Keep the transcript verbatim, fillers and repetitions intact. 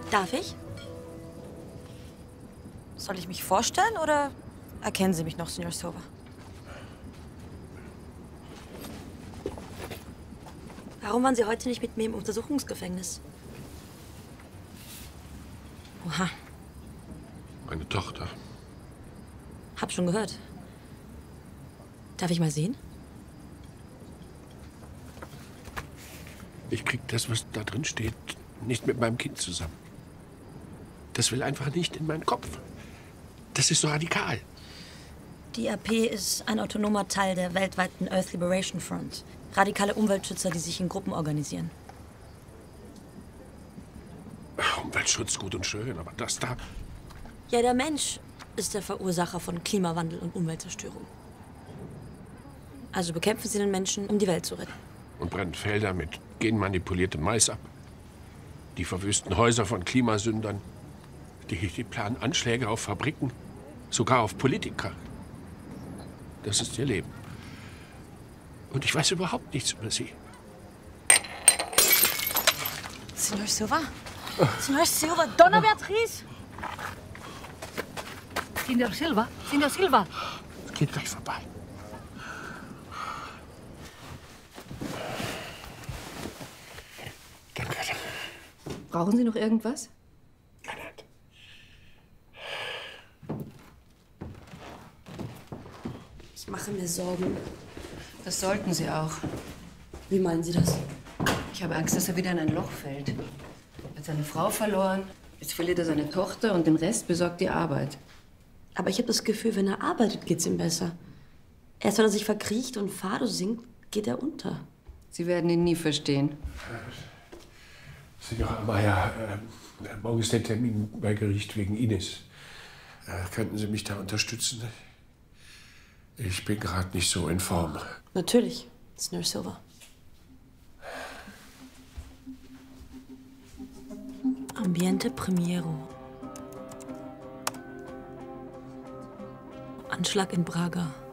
Darf ich? Soll ich mich vorstellen oder erkennen Sie mich noch, Senor Silva? Warum waren Sie heute nicht mit mir im Untersuchungsgefängnis? Oha. Meine Tochter. Hab schon gehört. Darf ich mal sehen? Ich krieg das, was da drin steht, nicht mit meinem Kind zusammen. Das will einfach nicht in meinen Kopf. Das ist so radikal. Die I A P ist ein autonomer Teil der weltweiten Earth Liberation Front. Radikale Umweltschützer, die sich in Gruppen organisieren. Umweltschutz gut und schön, aber das da... Ja, der Mensch ist der Verursacher von Klimawandel und Umweltzerstörung. Also bekämpfen Sie den Menschen, um die Welt zu retten. Und brennen Felder mit genmanipuliertem Mais ab. Die verwüsten Häuser von Klimasündern. Die, die planen Anschläge auf Fabriken, sogar auf Politiker. Das ist ihr Leben. Und ich weiß überhaupt nichts über sie. Senor Silva? Senor Silva, Donna Beatriz! Senor Silva, Senor Silva! Es geht gleich vorbei. Danke. Brauchen Sie noch irgendwas? Nein, nein. Ich mache mir Sorgen. Das sollten Sie auch. Wie meinen Sie das? Ich habe Angst, dass er wieder in ein Loch fällt. Er hat seine Frau verloren, jetzt verliert er seine Tochter und den Rest besorgt die Arbeit. Aber ich habe das Gefühl, wenn er arbeitet, geht's ihm besser. Erst wenn er sich verkriecht und Fado singt, geht er unter. Sie werden ihn nie verstehen. Signora Amaya, äh, morgen ist der Termin bei Gericht wegen Ines. Äh, könnten Sie mich da unterstützen? Ich bin gerade nicht so in Form. Natürlich, Senor Silva. Ambiente Primiero. Anschlag in Braga.